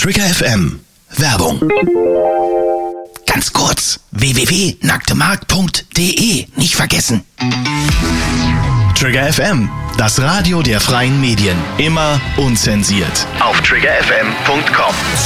Trigger FM. Werbung. Ganz kurz, www.nacktemarkt.de, nicht vergessen. Trigger FM, das Radio der freien Medien. Immer unzensiert. Auf triggerfm.com.